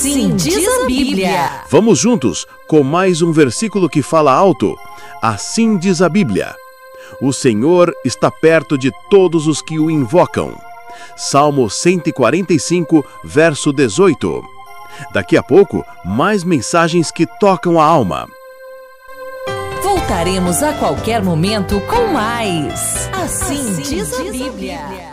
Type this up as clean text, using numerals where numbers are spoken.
Assim diz a Bíblia. Vamos juntos com mais um versículo que fala alto. Assim diz a Bíblia: o Senhor está perto de todos os que o invocam. Salmo 145, verso 18. Daqui a pouco, mais mensagens que tocam a alma. Voltaremos a qualquer momento com mais. Assim diz a Bíblia.